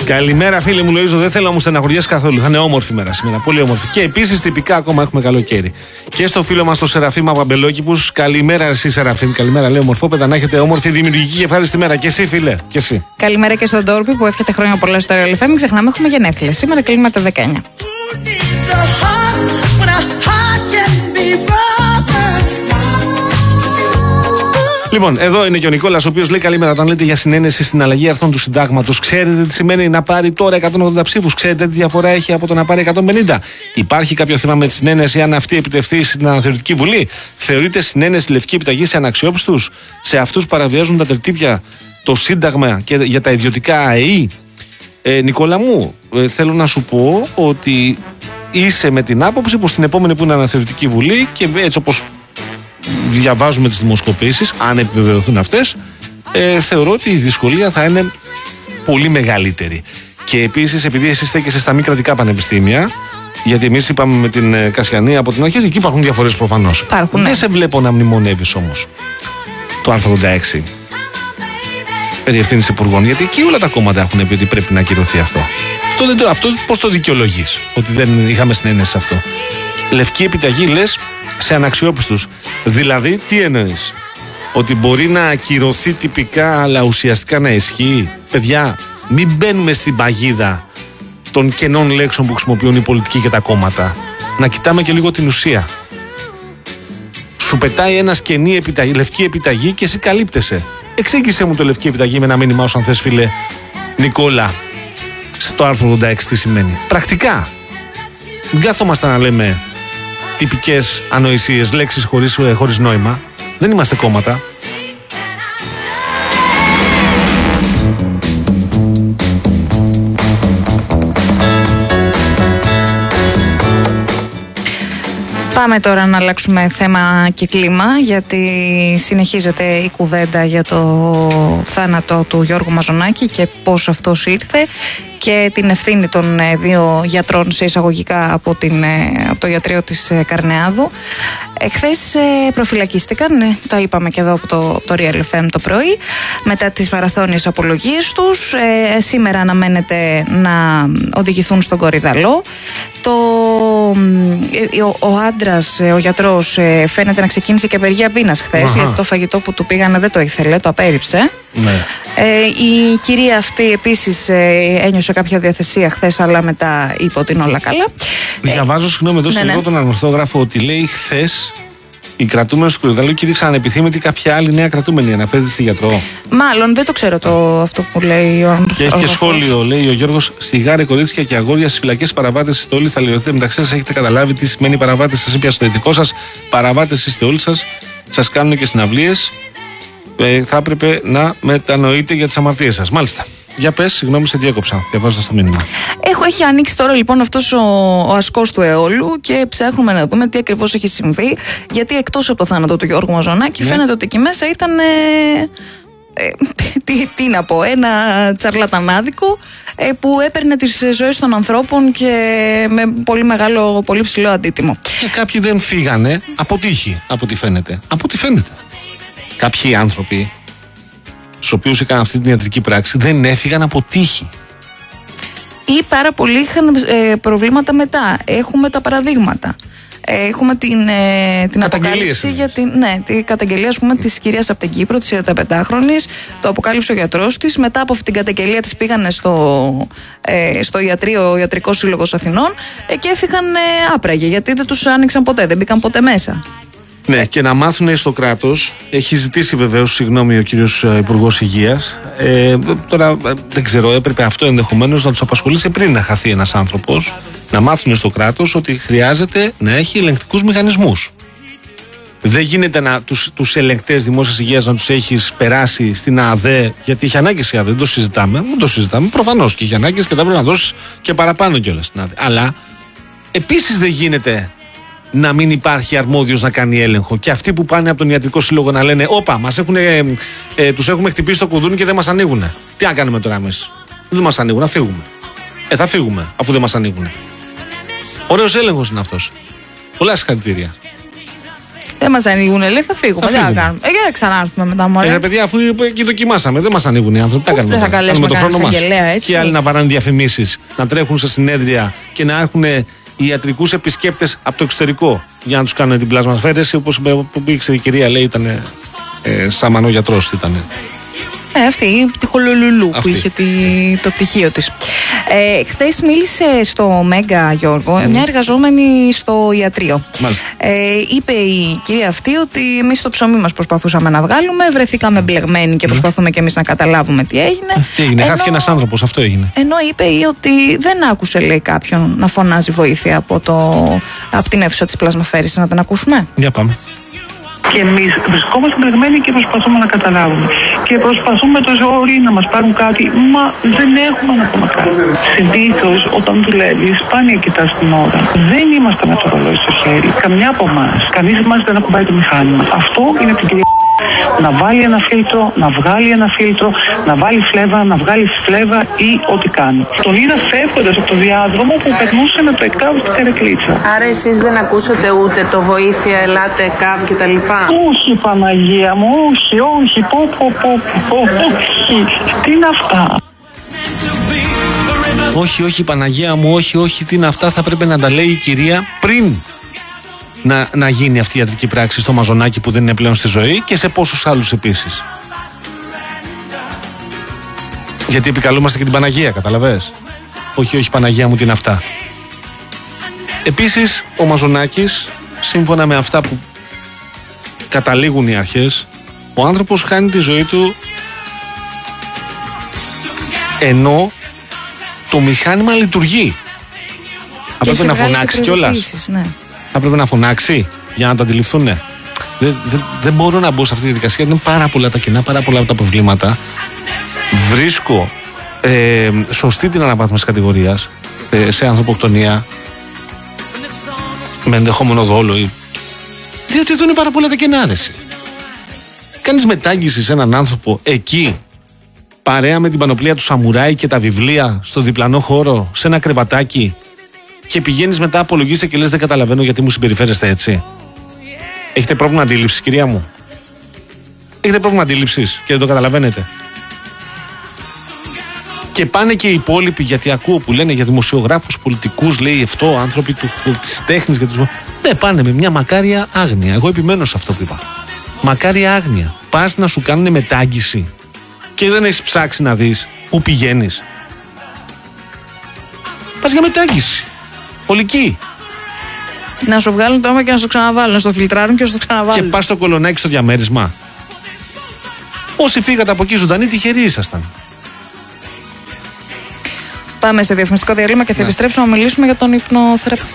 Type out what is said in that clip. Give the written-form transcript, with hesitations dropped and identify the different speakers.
Speaker 1: Καλημέρα, φίλε μου Λοΐζο. Δεν θέλω να μου στεναχωριές καθόλου. Θα είναι όμορφη μέρα σήμερα. Πολύ όμορφη. Και επίσης τυπικά ακόμα έχουμε καλοκαίρι. Και στο φίλο μας το Σεραφείμ Παμπελόκηπους. Καλημέρα, εσύ Σεραφείμ. Καλημέρα, λέει ομορφόπεδα. Να έχετε όμορφη, δημιουργική και ευχάριστη μέρα. Και εσύ, φίλε. Και εσύ.
Speaker 2: Καλημέρα και στον Τόρπι που εύχεται χρόνια πολλά στο Real FM. Μην ξεχνάμε, έχουμε γενέθλια. Σήμερα κλείνουμε τα 19.
Speaker 1: Λοιπόν, εδώ είναι και ο Νικόλας, ο οποίος λέει καλημέρα. Όταν λέτε για συνένεση στην αλλαγή αρθών του συντάγματος, ξέρετε τι σημαίνει να πάρει τώρα 180 ψήφους? Ξέρετε τι διαφορά έχει από το να πάρει 150? Υπάρχει κάποιο θέμα με τη συνένεση αν αυτή επιτευχθεί στην Αναθεωρητική Βουλή? Θεωρείται συνένεση λευκή επιταγή σε αναξιόπιστους, σε αυτούς που παραβιάζουν τα τερτύπια, το Σύνταγμα και για τα ιδιωτικά ΑΕΗ? Νικόλα μου, θέλω να σου πω ότι είσαι με την άποψη που στην επόμενη που είναι Αναθεωρητική Βουλή και έτσι όπως διαβάζουμε τις δημοσκοπήσεις, αν επιβεβαιωθούν αυτές, θεωρώ ότι η δυσκολία θα είναι πολύ μεγαλύτερη. Και επίσης, επειδή εσύ στέκεσαι στα μη κρατικά πανεπιστήμια, γιατί εμείς είπαμε με την Κασιανή από την αρχή, εκεί υπάρχουν διαφορές προφανώς. Δεν σε βλέπω να μνημονεύεις όμως το άρθρο 86 περί ευθύνης υπουργών, γιατί εκεί όλα τα κόμματα έχουν πει ότι πρέπει να ακυρωθεί αυτό. Αυτό πώς το δικαιολογείς, ότι δεν είχαμε συνένεση σε αυτό? Λευκή επιταγή λες σε αναξιόπιστους. Δηλαδή, τι εννοείς? Ότι μπορεί να ακυρωθεί τυπικά, αλλά ουσιαστικά να ισχύει? Παιδιά, μην μπαίνουμε στην παγίδα των κενών λέξεων που χρησιμοποιούν οι πολιτικοί και τα κόμματα. Να κοιτάμε και λίγο την ουσία. Σου πετάει ένα σκενή λευκή επιταγή και εσύ καλύπτεσαι. Εξήγησέ μου το λευκή επιταγή με ένα μήνυμά σου, αν θες, φίλε Νικόλα, στο άρθρο 86 τι σημαίνει. Πρακτικά. Μην κάθομαστε να λέμε τυπικές ανοησίες, λέξεις χωρίς νόημα. Δεν είμαστε κόμματα.
Speaker 2: Πάμε τώρα να αλλάξουμε θέμα και κλίμα, γιατί συνεχίζεται η κουβέντα για το θάνατο του Γιώργου Μαζονάκη και πώς αυτός ήρθε και την ευθύνη των δύο γιατρών σε εισαγωγικά από το ιατρείο της Καρνεάδου. Εχθές προφυλακίστηκαν, τα είπαμε και εδώ από το Real FM το πρωί, μετά τις μαραθώνιες απολογίες τους. Σήμερα αναμένεται να οδηγηθούν στον Κορυδαλό. Ο άντρας, ο γιατρός, φαίνεται να ξεκίνησε και απεργία πείνας χθες, γιατί το φαγητό που του πήγανε δεν το ήθελε, το απέρριψε. Ναι. Η κυρία αυτή επίσης ένιωσε κάποια διαθεσία χθες, αλλά μετά είπε ότι είναι όλα καλά.
Speaker 1: Διαβάζω, συγγνώμη, εδώ στον τον αρμορθόγραφο ότι λέει χθες οι κρατούμενοι του Κορυδαλού κήρυξαν ανεπιθύμητη κάποια άλλη νέα κρατούμενη. Αναφέρεται στη γιατρό.
Speaker 2: Μάλλον δεν το ξέρω αυτό που λέει ο Γιώργος.
Speaker 1: Και έχει και σχόλιο, λέει ο Γιώργος. Σιγάρε, κορίτσια και αγόρια στις φυλακές, παραβάτες είστε όλοι. Θα λιωθείτε μεταξύ σας. Έχετε καταλάβει τι σημαίνει παραβάτες? Σας είπε στο ηθικό σας. Παραβάτες είστε όλοι σας. Σας κάνουν και συναυλίες. Θα έπρεπε να μετανοείτε για τις αμαρτίες σας. Μάλιστα. Για πες, συγγνώμη, σε διέκοψα. Διαβάζοντας το μήνυμα.
Speaker 2: Έχει ανοίξει τώρα λοιπόν αυτός ο ασκός του αιώλου και ψάχνουμε να δούμε τι ακριβώς έχει συμβεί. Γιατί εκτός από το θάνατο του Γιώργου Μαζονάκη, φαίνεται ότι εκεί μέσα ήταν. Τι να πω, ένα τσαρλατανάδικο που έπαιρνε τις ζωές των ανθρώπων και με πολύ ψηλό αντίτιμο.
Speaker 1: Και κάποιοι δεν φύγανε από τύχη, από ό,τι φαίνεται. Κάποιοι άνθρωποι, στους οποίους έκαναν αυτή την ιατρική πράξη, δεν έφυγαν από τύχη.
Speaker 2: Ή πάρα πολλοί είχαν προβλήματα μετά. Έχουμε τα παραδείγματα. Έχουμε την αποκάλυψη για την καταγγελία, ας πούμε, της κυρίας από την Κύπρο, της 45χρονης. Το αποκάλυψε ο γιατρός της. Μετά από αυτή την καταγγελία της πήγανε στο ιατρείο, ο Ιατρικός Σύλλογος Αθηνών, και έφυγαν άπραγοι, γιατί δεν τους άνοιξαν ποτέ, δεν μπήκαν ποτέ μέσα.
Speaker 1: Ναι, και να μάθουν στο κράτος. Έχει ζητήσει βεβαίως συγγνώμη ο κύριος Υπουργός Υγείας. Τώρα δεν ξέρω, έπρεπε αυτό ενδεχομένως να τους απασχολήσει πριν να χαθεί ένας άνθρωπος. Να μάθουν στο κράτος ότι χρειάζεται να έχει ελεγκτικούς μηχανισμούς. Δεν γίνεται τους ελεγκτές δημόσιας υγείας να τους έχεις περάσει στην ΑΔΕ, γιατί έχει ανάγκες η ΑΔΕ. Δεν το συζητάμε. Προφανώς και έχει ανάγκες και θα πρέπει να δώσεις και παραπάνω κιόλας στην ΑΔΕ. Αλλά επίσης δεν γίνεται να μην υπάρχει αρμόδιος να κάνει έλεγχο. Και αυτοί που πάνε από τον Ιατρικό Σύλλογο να λένε: όπα, τους έχουμε χτυπήσει το κουδούνι και δεν μας ανοίγουν. Τι να κάνουμε τώρα εμείς? Δεν μας ανοίγουν, να φύγουμε. Θα φύγουμε αφού δεν μας ανοίγουν. Ωραίος έλεγχος είναι αυτός. Πολλά συγχαρητήρια.
Speaker 2: Δεν μας ανοίγουν, λέει, θα φύγουμε. Δεν θα κάνουμε. Για να ξανάρθουμε μετά, μωρέ.
Speaker 1: Παιδιά, αφού εκεί δοκιμάσαμε, δεν μας ανοίγουν οι άνθρωποι. Τα κάνουμε.
Speaker 2: Δεν θα καλέσουμε
Speaker 1: τον χρόνο μας.
Speaker 2: έτσι.
Speaker 1: Και άλλοι να βαράνε διαφημίσεις, να τρέχουν σε συνέδρια και να έχουν ιατρικούς επισκέπτες από το εξωτερικό για να τους κάνουν την πλασμασφαίρεση. Όπως ήξερε η κυρία, λέει, ήταν Σαμανό γιατρός.
Speaker 2: Αυτή η πτυχολολουλού που είχε το πτυχίο της. Χθες μίλησε στο Μέγκα, Γιώργο, μια εργαζόμενη στο ιατρείο. Είπε η κυρία αυτή ότι εμείς το ψωμί μας προσπαθούσαμε να βγάλουμε, βρεθήκαμε μπλεγμένοι και προσπαθούμε και εμείς να καταλάβουμε τι έγινε.
Speaker 1: Τι έγινε, χάθηκε ένας άνθρωπος, αυτό έγινε.
Speaker 2: Ενώ είπε ότι δεν άκουσε, λέει, κάποιον να φωνάζει βοήθεια από την αίθουσα της πλασμαφαίρησης. Να την ακούσουμε.
Speaker 1: Για πάμε.
Speaker 3: Και εμείς βρισκόμαστε μπλεγμένοι και προσπαθούμε να καταλάβουμε. Και προσπαθούμε το ζόρι να μας πάρουν κάτι, μα δεν έχουμε να πούμε κάτι. Συνήθως όταν δουλεύεις, σπάνια κοιτάς την ώρα. Δεν είμαστε με το ρολόι στο χέρι. Καμιά από εμάς. Κανείς μας δεν ακουμπάει το μηχάνημα. Αυτό είναι από την κυρία. Να βάλει ένα φίλτρο, να βγάλει ένα φίλτρο, να βάλει φλέβα, να βγάλει φλέβα ή ό,τι κάνει. Τον είδα φεύγοντας από το διάδρομο που περνούσε με το ΕΚΑΒ στην Καρεκλίτσα.
Speaker 4: Άρα εσείς δεν ακούσατε ούτε το βοήθεια, ελάτε, ΕΚΑΒ κτλ.
Speaker 3: Όχι, Παναγία μου, όχι, όχι. Τι είναι αυτά.
Speaker 1: Όχι, Παναγία μου, όχι, τι είναι αυτά. Θα πρέπει να τα λέει η κυρία πριν να γίνει αυτή η ιατρική πράξη στο Μαζονάκι που δεν είναι πλέον στη ζωή και σε πόσους άλλους επίσης. Γιατί επικαλούμαστε και την Παναγία, καταλαβες. Όχι, Παναγία μου, τι είναι αυτά. Επίσης, ο Μαζονάκης, σύμφωνα με αυτά που καταλήγουν οι αρχές, ο άνθρωπος χάνει τη ζωή του ενώ το μηχάνημα λειτουργεί. Θα πρέπει να φωνάξει κιόλας.
Speaker 2: Ναι.
Speaker 1: Θα πρέπει να φωνάξει για να το αντιληφθούν. Δεν μπορώ να μπω σε αυτή τη διαδικασία. Είναι πάρα πολλά τα κενά, πάρα πολλά τα προβλήματα. Βρίσκω σωστή την αναβάθμιση κατηγορίας σε ανθρωποκτονία με ενδεχόμενο δόλο. Διότι εδώ είναι πάρα πολλά τα κενά, αρέσει. Κάνεις μετάγγιση σε έναν άνθρωπο εκεί, παρέα με την πανοπλία του σαμουράι και τα βιβλία στο διπλανό χώρο, σε ένα κρεβατάκι, και πηγαίνεις μετά, απολογίσαι και λες δεν καταλαβαίνω γιατί μου συμπεριφέρεστε έτσι. Έχετε πρόβλημα αντίληψης, κυρία μου? Έχετε πρόβλημα αντίληψης και δεν το καταλαβαίνετε? Και πάνε και οι υπόλοιποι, γιατί ακούω που λένε για δημοσιογράφους, πολιτικούς, λέει αυτό, άνθρωποι της τέχνης. Ναι, πάνε με μια μακάρια άγνοια. Εγώ επιμένω σε αυτό που είπα. Μακάρια άγνοια. Πας να σου κάνουν μετάγγιση και δεν έχεις ψάξει να δεις πού πηγαίνεις. Πας για μετάγγιση. Ολική.
Speaker 2: Να σου βγάλουν το αίμα και να σου ξαναβάλουν. Να στο φιλτράρουν και να στο ξαναβάλουν.
Speaker 1: Και πας στο κολονάκι στο διαμέρισμα. Όσοι φύγατε από εκεί ζωντανοί, τυχεροί ήσασταν.
Speaker 2: Πάμε σε διαφημιστικό διαλύμα και θα επιστρέψουμε να μιλήσουμε για τον υπνοθεραπευτή.